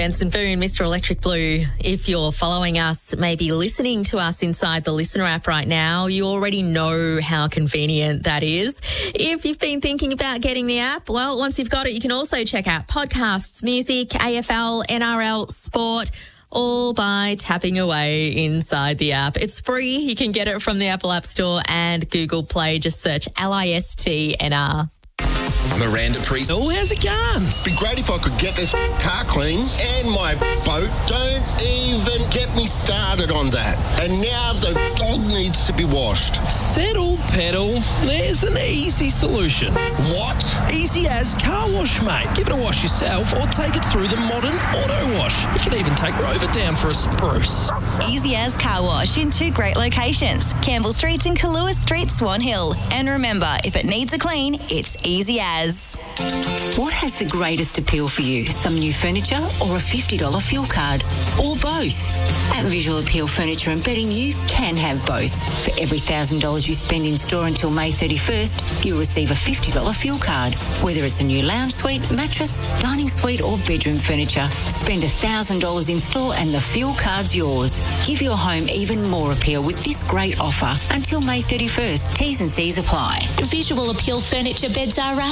Benson Boone, Mr. Electric Blue. If you're following us, maybe listening to us inside the Listener app right now, you already know how convenient that is. If you've been thinking about getting the app, well, once you've got it, you can also check out podcasts, music, AFL, NRL, sport, all by tapping away inside the app. It's free. You can get it from the Apple App Store and Google Play. Just search LISTNR. Miranda Priest. Oh, how's it going? Be great if I could get this car clean and my boat. Don't even get me started on that. And now the dog needs to be washed. Settle, pedal. There's an easy solution. What? Easy as car wash, mate. Give it a wash yourself or take it through the modern auto wash. You can even take Rover down for a spruce. Easy as car wash in 2 great locations, Campbell Street and Kaluas Street, Swan Hill. And remember, if it needs a clean, it's easy as. What has the greatest appeal for you? Some new furniture or a $50 fuel card? Or both? At Visual Appeal Furniture and Bedding, you can have both. For every $1,000 you spend in store until May 31st, you'll receive a $50 fuel card. Whether it's a new lounge suite, mattress, dining suite or bedroom furniture, spend $1,000 in store and the fuel card's yours. Give your home even more appeal with this great offer until May 31st. T's and C's apply. Visual Appeal Furniture Beds are